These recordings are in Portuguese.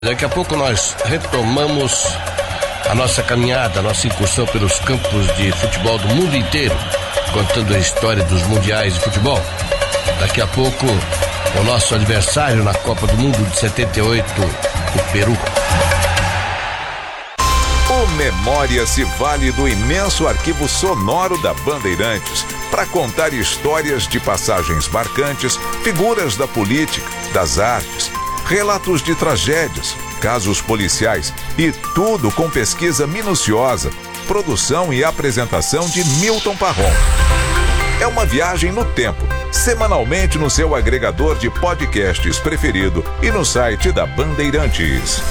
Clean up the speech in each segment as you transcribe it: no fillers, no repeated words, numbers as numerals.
Daqui a pouco nós retomamos a nossa caminhada, a nossa incursão pelos campos de futebol do mundo inteiro, contando a história dos mundiais de futebol. Daqui a pouco, o nosso adversário na Copa do Mundo de 78, o Peru. O Memória se vale do imenso arquivo sonoro da Bandeirantes para contar histórias de passagens marcantes, figuras da política, das artes, relatos de tragédias, casos policiais e tudo com pesquisa minuciosa, produção e apresentação de Milton Parron. É uma viagem no tempo, semanalmente no seu agregador de podcasts preferido e no site da Bandeirantes.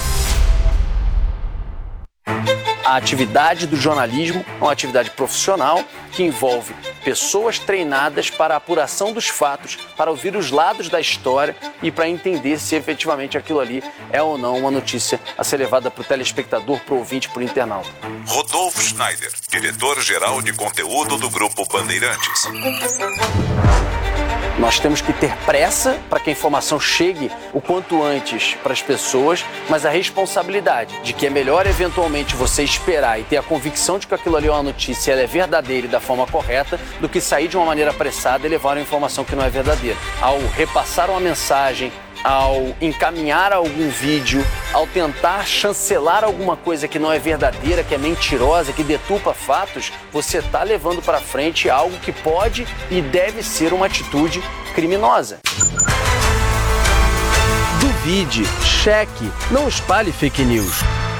A atividade do jornalismo é uma atividade profissional que envolve pessoas treinadas para a apuração dos fatos, para ouvir os lados da história e para entender se efetivamente aquilo ali é ou não uma notícia a ser levada para o telespectador, para o ouvinte, para o internauta. Rodolfo Schneider, diretor-geral de conteúdo do Grupo Bandeirantes. Nós temos que ter pressa para que a informação chegue o quanto antes para as pessoas, mas a responsabilidade de que é melhor eventualmente você esperar e ter a convicção de que aquilo ali é uma notícia, ela é verdadeira e da forma correta, do que sair de uma maneira apressada e levar uma informação que não é verdadeira. Ao repassar uma mensagem, ao encaminhar algum vídeo, ao tentar chancelar alguma coisa que não é verdadeira, que é mentirosa, que deturpa fatos, você está levando para frente algo que pode e deve ser uma atitude criminosa. Duvide, cheque, não espalhe fake news.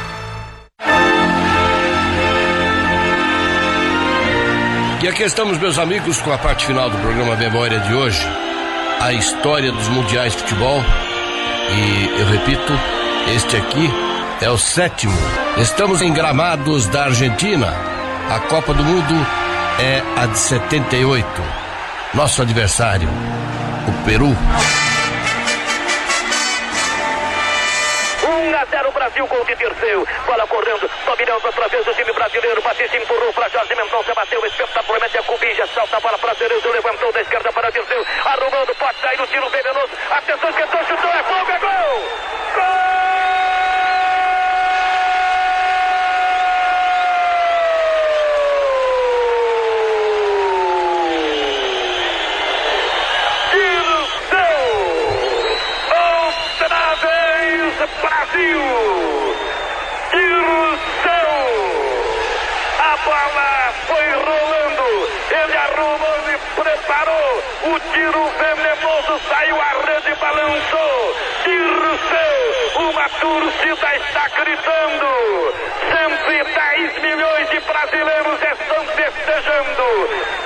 E aqui estamos, meus amigos, com a parte final do programa Memória de hoje. A história dos mundiais de futebol. E eu repito, este aqui é o 7º. Estamos em Gramados da Argentina. A Copa do Mundo é a de 78. Nosso adversário, o Peru. 1-0 Brasil, gol de Dirceu, bola correndo, dominando outra vez o time brasileiro. Batista empurrou para Jorge Mendonça, bateu espetacularmente a Cubija, salta a bola para Cerezo, levantou da esquerda para Dirceu, arrumando, pode sair no tiro venenoso, atenção, esquentou, chutou, é fogo, é gol! Gol! Brasil, Dirceu, a bola foi rolando, ele arrumou e preparou, o tiro venenoso saiu à rede e balançou, Dirceu, uma torcida está gritando, 110 milhões de brasileiros estão festejando,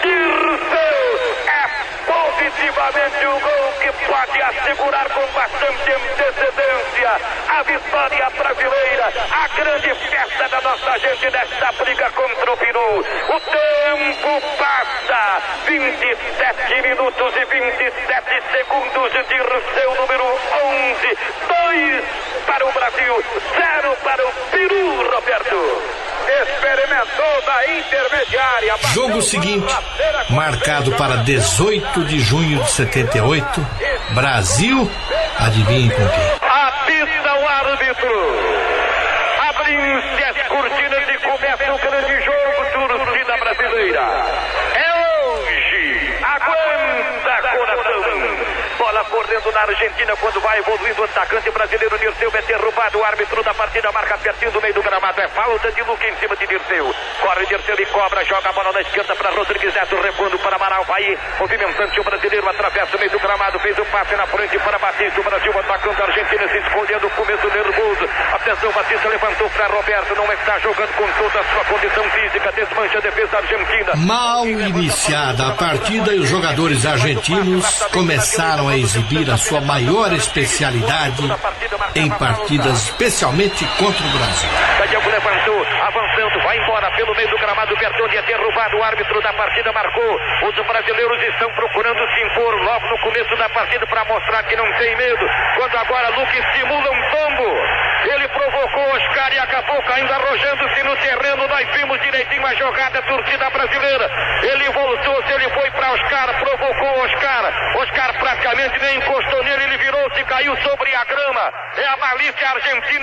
Dirceu é positivamente o gol que pode assegurar com bastante antecedência a vitória brasileira, a grande festa da nossa gente nesta briga contra o Peru. O tempo passa, 27 minutos e 27 segundos de Dirceu, número 11, 2 para o Brasil, 0 para o Peru, Roberto. Experimentou da intermediária. Jogo seguinte, marcado para 18 de junho de 78, Brasil, adivinhem com quem? Apita o árbitro. Abrem-se as cortinas e começa o grande jogo, torcida brasileira. É hoje, aguenta coração. Bola correndo na Argentina quando vai evoluindo o atacante brasileiro Dirceu, é derrubado, o árbitro da partida marca pertinho do meio do gramado, é falta de Luque em cima de Dirceu, corre Dirceu e cobra, joga a bola na esquerda para Rodrigues Neto, repondo para Amaral, vai movimentante o brasileiro, atravessa o meio do gramado, fez o passe na frente para Batista, o Brasil atacando a Argentina, se escondendo, começo nervoso, atenção, Batista levantou para Roberto, não está jogando com toda a sua condição física, desmancha a defesa argentina. Mal iniciada a partida e os jogadores argentinos começaram a exibir a sua maior especialidade em partidas, especialmente contra o Brasil. Diego levantou, avançando, vai embora pelo meio do gramado, Bertoni é derrubado, o árbitro da partida marcou, os brasileiros estão procurando se impor logo no começo da partida para mostrar que não tem medo, quando agora Luque simula um tombo, ele provocou Oscar e daqui a pouco ainda arrojando-se no terreno, nós vimos direitinho a jogada, torcida brasileira, ele voltou-se, ele foi para Oscar, provocou Oscar praticamente nem encostou nele, ele virou-se, caiu sobre a grama, é a malícia argentina.